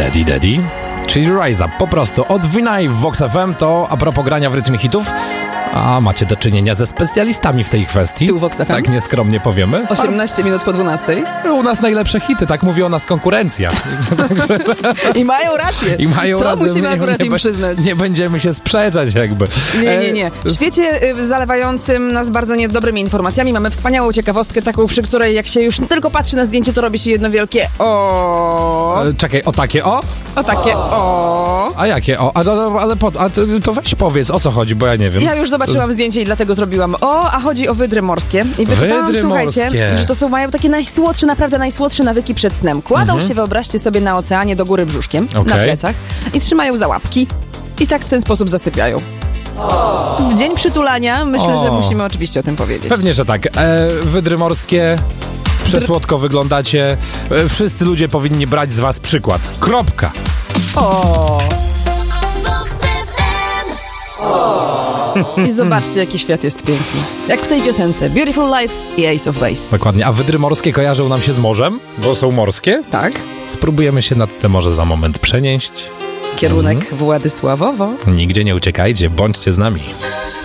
Daddy, czyli Rise Up, po prostu od Vinay w Vox FM. To a propos grania w rytm hitów, a macie do czynienia ze specjalistami w tej kwestii. Tu Vox FM? Tak nieskromnie powiemy. 18 minut po 12. U nas najlepsze hity, tak mówi o nas konkurencja. Także... I mają rację. To musimy akurat im przyznać. Nie będziemy się sprzeczać jakby. Nie. W świecie zalewającym nas bardzo niedobrymi informacjami mamy wspaniałą ciekawostkę, taką, przy której jak się już tylko patrzy na zdjęcie, to robi się jedno wielkie o. Czekaj, o takie o? O takie o. A jakie o? To weź powiedz, o co chodzi, bo ja nie wiem. Ja już zobaczyłam zdjęcie i dlatego zrobiłam a chodzi o wydry morskie. I wyczytałam, słuchajcie, że to mają takie najsłodsze, naprawdę najsłodsze nawyki przed snem. Kładą się, wyobraźcie sobie, na oceanie do góry brzuszkiem, na plecach i trzymają za łapki. I tak w ten sposób zasypiają. W dzień przytulania myślę, że musimy oczywiście o tym powiedzieć. Pewnie, że tak. Wydry morskie, przesłodko wyglądacie. Wszyscy ludzie powinni brać z was przykład. Kropka. I zobaczcie, jaki świat jest piękny. Jak w tej piosence Beautiful Life i Ace of Base. Dokładnie. A wydry morskie kojarzą nam się z morzem, bo są morskie. Tak. Spróbujemy się nad te morze za moment przenieść. Kierunek Władysławowo. Nigdzie nie uciekajcie, bądźcie z nami.